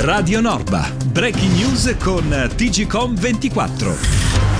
Radio Norba. Breaking news con TGcom 24.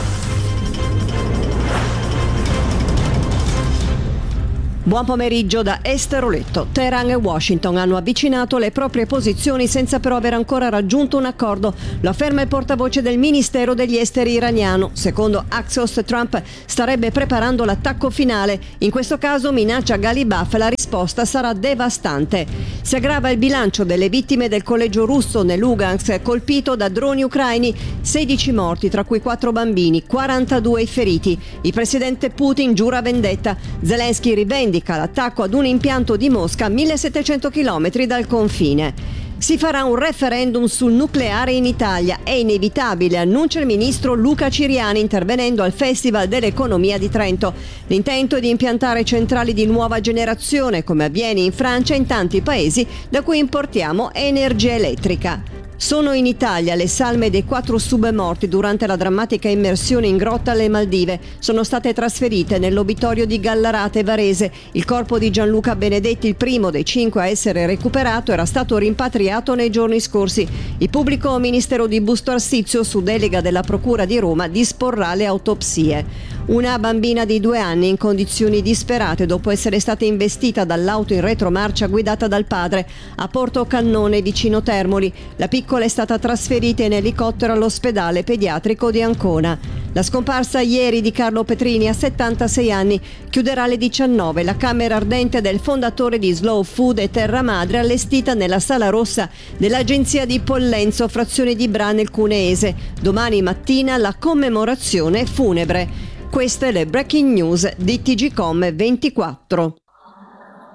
Buon pomeriggio da Esther Oletto. Teheran e Washington hanno avvicinato le proprie posizioni senza però aver ancora raggiunto un accordo. Lo afferma il portavoce del Ministero degli Esteri iraniano. Secondo Axios, Trump starebbe preparando l'attacco finale. In questo caso minaccia Ghalibaf, la risposta sarà devastante. Si aggrava il bilancio delle vittime del collegio russo nel Lugansk, colpito da droni ucraini. 16 morti, tra cui 4 bambini, 42 i feriti. Il presidente Putin giura vendetta. Zelensky rivendica l'attacco ad un impianto di Mosca a 1700 km dal confine. Si farà un referendum sul nucleare in Italia, è inevitabile, annuncia il ministro Luca Ciriani intervenendo al Festival dell'Economia di Trento. L'intento è di impiantare centrali di nuova generazione, come avviene in Francia e in tanti paesi da cui importiamo energia elettrica. Sono in Italia le salme dei 4 submorti durante la drammatica immersione in grotta alle Maldive. Sono state trasferite nell'obitorio di Gallarate Varese. Il corpo di Gianluca Benedetti, il primo dei 5 a essere recuperato, era stato rimpatriato nei giorni scorsi. Il pubblico ministero di Busto Arsizio, su delega della Procura di Roma, disporrà le autopsie. Una bambina di 2 anni in condizioni disperate dopo essere stata investita dall'auto in retromarcia guidata dal padre a Porto Cannone vicino Termoli. La piccola è stata trasferita in elicottero all'ospedale pediatrico di Ancona. La scomparsa ieri di Carlo Petrini a 76 anni chiuderà alle 19 la camera ardente del fondatore di Slow Food e Terra Madre, allestita nella Sala Rossa dell'agenzia di Pollenzo, frazione di Bra nel Cuneese. Domani mattina la commemorazione funebre. Queste le breaking news di TGcom 24.